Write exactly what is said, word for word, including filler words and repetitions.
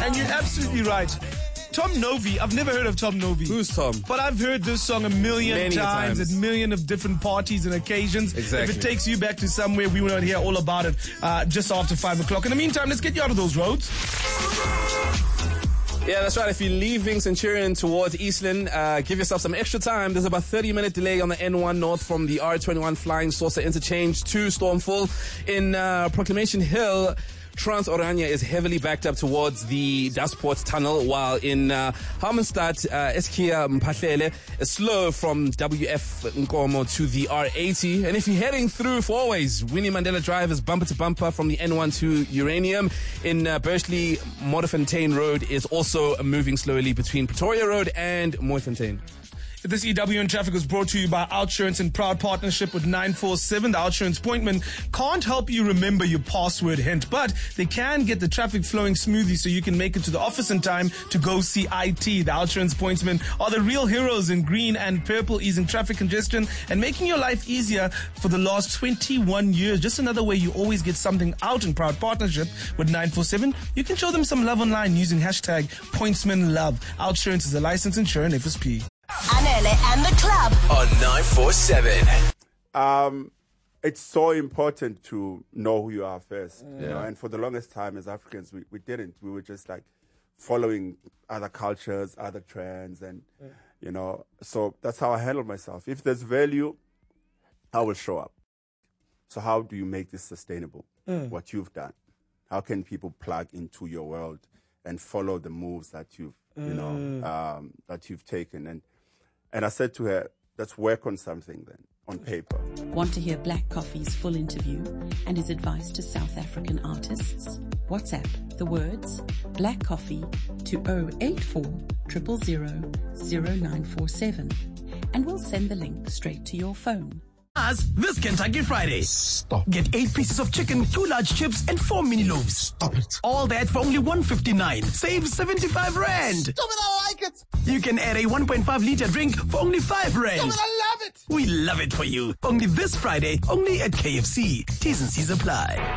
And you're absolutely right. Tom Novi, I've never heard of Tom Novi. Who's Tom? But I've heard this song a million Many times, times. at a million of different parties and occasions. Exactly. If it takes you back to somewhere, we will not hear all about it uh, just after five o'clock. In the meantime, let's get you out of those roads. Yeah, that's right. If you're leaving Centurion towards Eastland, uh, give yourself some extra time. There's about thirty minute delay on the N one North from the R twenty-one Flying Saucer interchange to Stormful. In uh, Proclamation Hill, Trans Oranje is heavily backed up towards the Dasport Tunnel, while in uh, Harmonstad, uh, Eskia Mphahlele is slow from W F Nkomo to the R eighty. And if you're heading through Fourways, Winnie Mandela Drive is bumper to bumper from the N one to Uranium. In uh, Bursley, Modderfontein Road is also moving slowly between Pretoria Road and Mooifontein. This E W N Traffic was brought to you by Outsurance in proud partnership with nine four seven. The Outsurance Pointman can't help you remember your password hint, but they can get the traffic flowing smoothly so you can make it to the office in time to go see I T. The Outsurance Pointsmen are the real heroes in green and purple, easing traffic congestion and making your life easier for the last twenty-one years. Just another way you always get something out in proud partnership with nine four seven. You can show them some love online using hashtag PointsmanLove. Outsurance is a licensed insurer F S P. Anele and the club on nine four seven. Um, it's so important to know who you are first. Yeah. You know? And for the longest time as Africans, we, we didn't. We were just like following other cultures, other trends, and, yeah. you know, so that's how I handle myself. If there's value, I will show up. So how do you make this sustainable? Mm. What you've done? How can people plug into your world and follow the moves that you've, mm. you know, um, that you've taken? And And I said to her, let's work on something then, on paper. Want to hear Black Coffee's full interview and his advice to South African artists? WhatsApp the words Black Coffee to zero eight four zero zero zero zero nine four seven and we'll send the link straight to your phone. This Kentucky Friday. Stop. Get eight pieces of chicken, two large chips, and four mini loaves. Stop it. All that for only one fifty-nine. Save seventy-five rand. Stop it, I like it. You can add a one point five liter drink for only five rand. Stop it, I love it. We love it for you. Only this Friday, only at K F C. T's and C's apply.